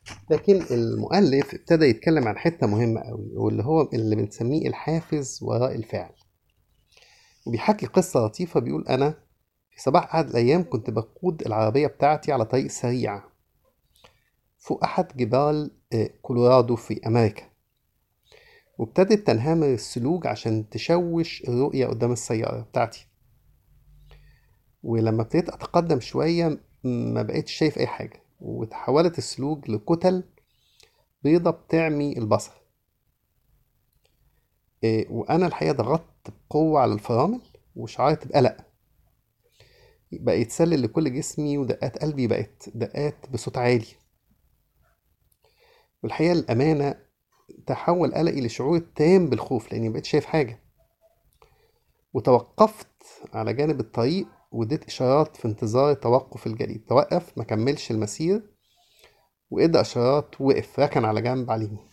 لكن المؤلف ابتدى يتكلم عن حتة مهمة قوي، واللي هو اللي بنسميه الحافز وراء الفعل. وبيحكي قصة لطيفة، بيقول: أنا في صباح أحد الأيام كنت بقود العربية بتاعتي على طريق سريع فوق أحد جبال كولورادو في أمريكا، وابتدت تنهمر الثلوج عشان تشوش الرؤية قدام السيارة بتاعتي. ولما ابتديت أتقدم شوية ما بقيتش شايف أي حاجة، وتحولت الثلوج لكتل بيضة بتعمي البصر. وأنا الحقيقة ضغطت بقوة على الفرامل، وشعرت بقلق بقى يتسلل لكل جسمي، ودقات قلبي بقت دقات بصوت عالي. والحقيقة الأمانة تحول قلقي لشعور تام بالخوف، لأني مبقتش شايف حاجة. وتوقفت على جانب الطريق واديت إشارات في انتظار التوقف الجديد. توقف، ما كملش المسير، وإدى إشارات، وقف، ركن على جنب على اليمين.